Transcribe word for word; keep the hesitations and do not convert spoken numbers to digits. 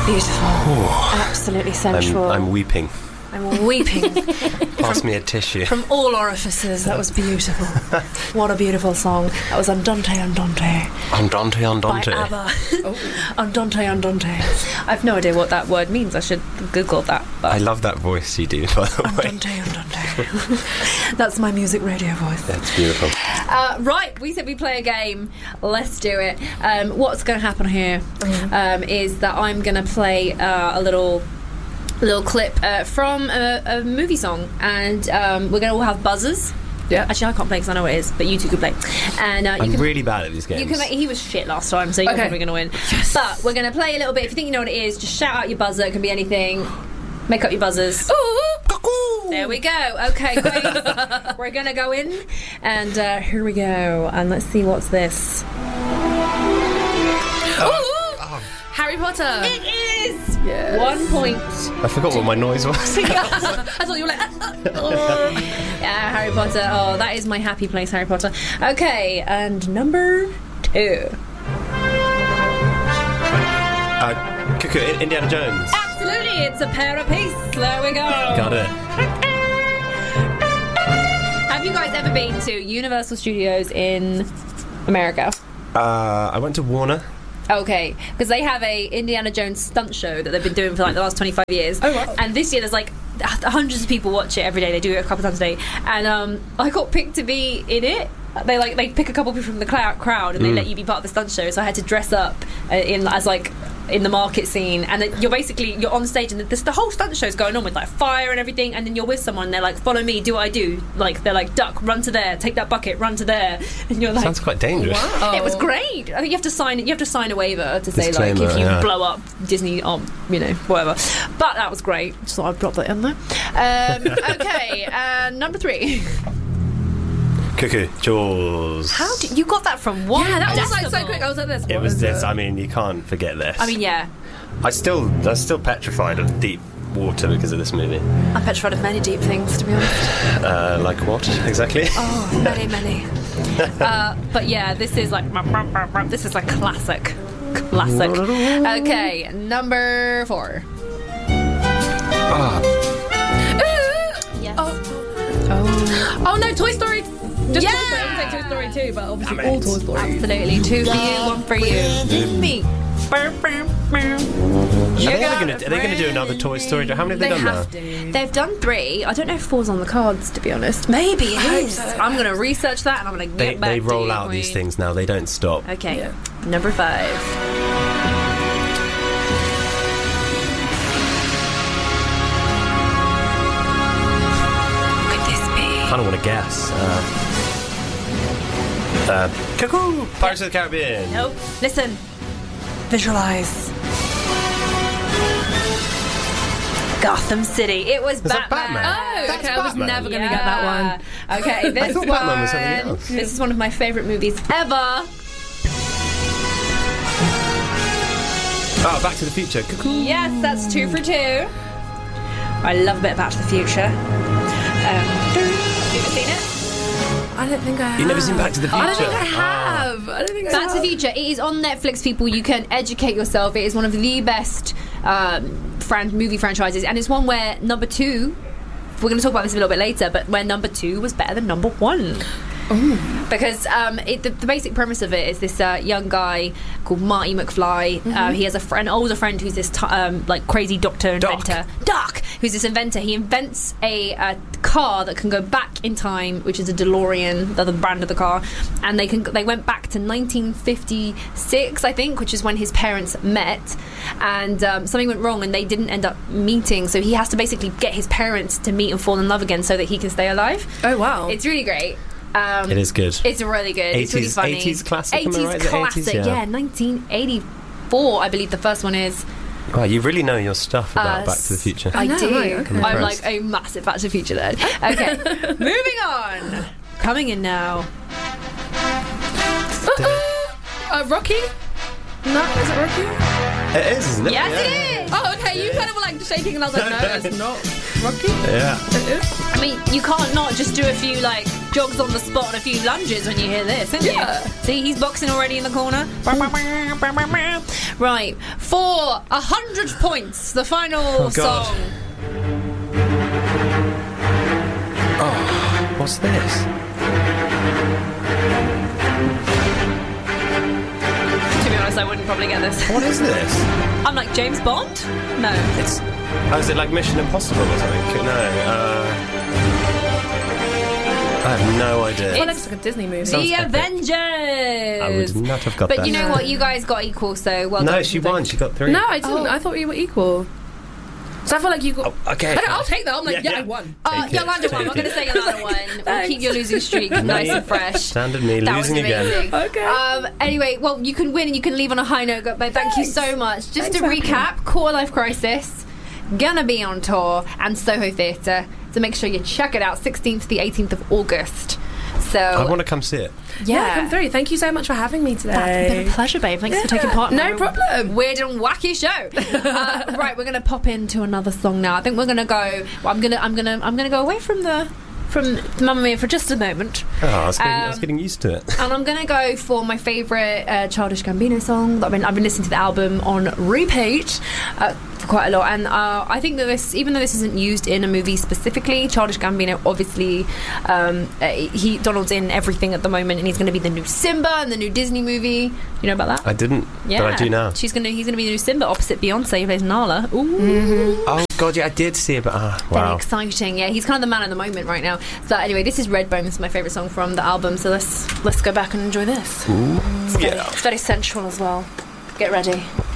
Beautiful. Ooh. Absolutely sensual. I'm, I'm weeping. I'm weeping. Pass me a tissue. From all orifices. That was beautiful. What a beautiful song. That was Andante Andante. Andante Andante. By ABBA. Oh. Andante Andante. I've no idea what that word means. I should Google that. But I love that voice you do, by the way. Andante Andante. That's my music radio voice. That's beautiful. Uh, right, we said we play a game. Let's do it. Um, what's going to happen here mm. um, is that I'm going to play uh, a little... little clip uh, from a, a movie song, and um, we're going to all have buzzers. Yeah. Actually, I can't play because I know what it is, but you two can play. And uh, you I'm can, really bad at these games. You can. He was shit last time, so you're okay. probably going to win. Yes. But we're going to play a little bit. If you think you know what it is, just shout out your buzzer. It can be anything. Make up your buzzers. Ooh, there we go. Okay, great. We're going to go in, and uh, here we go. And let's see what's this. Ooh. Oh. Harry Potter. It is. Yes. One point. I forgot what my noise was. I thought you were like, oh. Yeah, Harry Potter. Oh, that is my happy place, Harry Potter. Okay, and number two. Uh, Cuckoo, Indiana Jones. Absolutely, it's a pair of piece. There we go. Got it. Have you guys ever been to Universal Studios in America? Uh, I went to Warner. Okay, because they have a Indiana Jones stunt show that they've been doing for like the last twenty-five years. Oh, wow. And this year there's like hundreds of people watch it every day. They do it a couple times a day. And um, I got picked to be in it. They like they pick a couple people from the crowd and they mm. let you be part of the stunt show. So I had to dress up uh, in as like in the market scene, and then you're basically you're on stage and this the whole stunt show's going on with like fire and everything, and then you're with someone and they're like, follow me, do what I do. Like they're like, duck, run to there, take that bucket, run to there, and you're like, sounds quite dangerous. Wow. It was great. I think you have to sign you have to sign a waiver to say Disclaimer, like if you yeah. blow up Disney, um, you know, whatever. But that was great. Just thought I'd drop that in there. Um, okay, uh, number three. Cuckoo, Jaws. How did you got that from one? Yeah, that was like decimal? so quick. I was like this. It What was is this. it? I mean, you can't forget this. I mean, yeah. I still, I'm still petrified of deep water because of this movie. I'm petrified of many deep things, to be honest. Uh, like what exactly? Oh, many, many. uh, but yeah, this is like this is like classic, classic. Okay, number four. Ah. Yes. Oh. oh. Oh no, Toy Story. Just Yeah! Toy Story. I would say Toy Story too, but obviously Damn all it. Toy Story. Absolutely, two for you, one for you. Me. Are they going to? Are they going to do another Toy Story? How many have they, They done have now? to. They've done three. I don't know if four's on the cards, to be honest. Maybe it I is. hope so. I'm going to research that and I'm going to They get back they to roll you, out these Queen. things now. They don't stop. Okay, Yeah. number five. What could this be? I don't want to guess. Uh, uh, Cuckoo! Pirates of the Caribbean. Nope. Listen. Visualize. Gotham City. It was Was that Batman. Batman? Oh, That's okay. I was Batman. never going to get that one. Okay, this I thought one. Batman was something else. This is one of my favourite movies ever. Oh, Back to the Future. Cuckoo. Yes, that's two for two. I love a bit of Back to the Future. Um, have you ever seen it? I don't think I have. You've never seen Back to the Future? I don't think I have. I don't think I Back to have. the Future. It is on Netflix, people. You can educate yourself. It is one of the best um, fran- movie franchises, and it's one where number two. We're going to talk about this a little bit later, but where number two was better than number one. Ooh. Because um, it, the, the basic premise of it is this uh, young guy called Marty McFly. Mm-hmm. Uh, he has a friend, older friend who's this t- um, like crazy doctor Doc. inventor, Doc, who's this inventor. He invents a, a car that can go back in time, which is a DeLorean, the, the brand of the car, and they can they went back to nineteen fifty-six, I think, which is when his parents met, and um, something went wrong and they didn't end up meeting. So he has to basically get his parents to meet and fall in love again so that he can stay alive. Oh wow. It's really great. Um, It is good. It's really good. It's really eighties funny. eighties classic, am I eighties right? Is it classic, eighties? yeah. Yeah. nineteen eighty-four, I believe the first one is. Wow, you really know your stuff about Uh, Back to the Future. I know, do. right, okay. I'm Impressed. like a massive Back to the Future nerd. Okay, moving on. Coming in now. uh, Rocky? No, is it Rocky? It is, isn't it? Yes, Yeah. it is. Oh, okay. You kind of were like shaking, and I was like, no, it's not. Rocky? Yeah. I mean, you can't not just do a few like jogs on the spot and a few lunges when you hear this, can Yeah. you? See, he's boxing already in the corner. Right, for a hundred points, the final Oh, God. song. Oh, what's this? To be honest, I wouldn't probably get this. What is this? I'm like James Bond? No. It's. Oh, is it like Mission Impossible or something? No. Uh, I have no idea. Well, that's like a Disney movie. Sounds The epic. Avengers. I would not have got But that. you know what? You guys got equal, so well No, done. she won. She got three. No, I didn't. Oh. I thought we were equal. So I feel like you got. Oh, okay. Okay, I'll take that. I'm like, yeah, Yeah, I yeah. won. Uh, Take it, Yolanda won. take I'm going to it. say Yolanda won. We'll Thanks. keep your losing streak nice and fresh. Standard me That was losing again. amazing. Okay. Um, anyway, well, you can win and you can leave on a high note, but thank you so much. Just Thanks to for recap, Core Life Crisis, gonna be on tour, and Soho Theatre. So make sure you check it out, sixteenth to the eighteenth of August. So, I want to come see it. Yeah, come through. Thank you so much for having me today. That's been a pleasure, babe. Thanks for taking part in No our problem. weird and wacky show. uh, right, we're gonna pop into another song now. I think we're gonna go. Well, I'm gonna, I'm gonna, I'm gonna go away from the from Mamma Mia for just a moment, Oh, I was getting, I was Um, getting used to it. and I'm gonna go for my favourite uh, Childish Gambino song. That I've been, I've been listening to the album on repeat uh, for quite a lot, and uh, I think that this, even though this isn't used in a movie specifically, Childish Gambino obviously, um, uh, he Donald's in everything at the moment, and he's going to be the new Simba in the new Disney movie. You know about that? I didn't, Yeah, but I do now. She's gonna, he's gonna be the new Simba opposite Beyonce, who plays Nala. Ooh. Oh God, yeah, I did see it, but ah, Very wow. exciting. Yeah, he's kind of the man of the moment right now. So anyway, this is Redbone. This is my favourite song from the album. So let's let's go back and enjoy this. Ooh, It's very, yeah. it's very sensual as well. Get ready.